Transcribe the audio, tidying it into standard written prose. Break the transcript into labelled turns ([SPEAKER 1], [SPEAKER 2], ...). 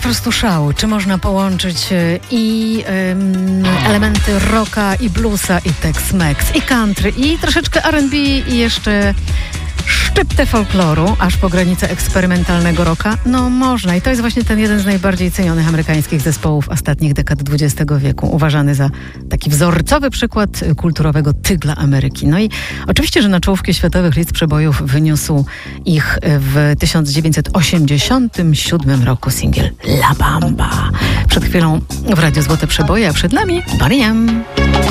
[SPEAKER 1] prostu szał. Czy można połączyć elementy rocka i bluesa i Tex-Mex i country i troszeczkę R&B i jeszcze szczyptę folkloru, aż po granicę eksperymentalnego rocka? No można. I to jest właśnie ten jeden z najbardziej cenionych amerykańskich zespołów ostatnich dekad XX wieku. Uważany za taki wzorcowy przykład kulturowego tygla Ameryki. No i oczywiście, że na czołówkę światowych list przebojów wyniósł ich w 1987 roku singiel La Bamba. Przed chwilą w Radiu Złote Przeboje, a przed nami Bonnie M.